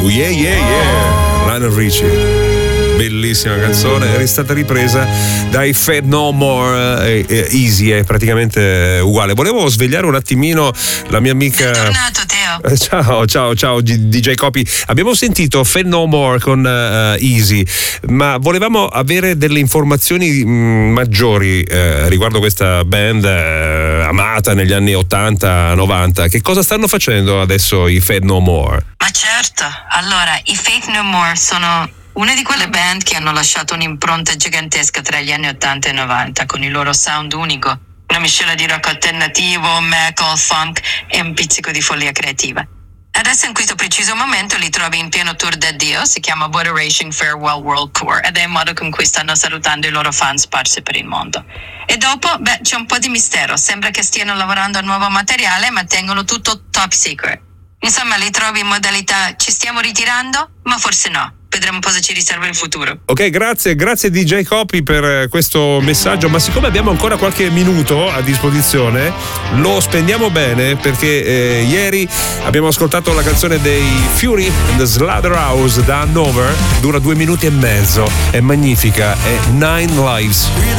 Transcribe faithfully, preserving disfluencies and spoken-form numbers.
Yeah, yeah, yeah. Lionel Richie. Bellissima canzone, è stata ripresa dai Fate No More. eh, eh, Easy è praticamente uguale. Volevo svegliare un attimino la mia amica. Bentornato Teo. Eh, Ciao, ciao, ciao D J Copy. Abbiamo sentito Fate No More con uh, Easy, ma volevamo avere delle informazioni mh, maggiori eh, riguardo questa band eh, amata negli anni ottanta novanta. Che cosa stanno facendo adesso i Fate No More? Ma certo, allora i Fate No More sono una di quelle band che hanno lasciato un'impronta gigantesca tra gli anni ottanta e novanta con il loro sound unico, una miscela di rock alternativo, metal, funk e un pizzico di follia creativa. Adesso in questo preciso momento li trovi in pieno tour d'addio, si chiama Operation Farewell World Tour ed è il modo con cui stanno salutando i loro fan sparsi per il mondo. E dopo, beh, c'è un po' di mistero, sembra che stiano lavorando a nuovo materiale ma tengono tutto top secret. Insomma, li trovi in modalità ci stiamo ritirando, ma forse no. Vedremo cosa ci riserva il futuro. Ok, grazie, grazie D J Copy per questo messaggio, ma siccome abbiamo ancora qualche minuto a disposizione lo spendiamo bene perché eh, ieri abbiamo ascoltato la canzone dei Fury and the Slaughterhouse da Hanover, dura due minuti e mezzo, è magnifica, è Nine Lives.